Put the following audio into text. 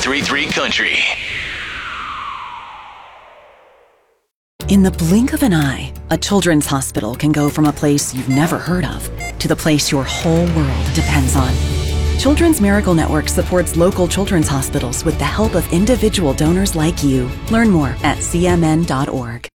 1033 Country. In the blink of an eye, a children's hospital can go from a place you've never heard of to the place your whole world depends on. Children's Miracle Network supports local children's hospitals with the help of individual donors like you. Learn more at cmn.org.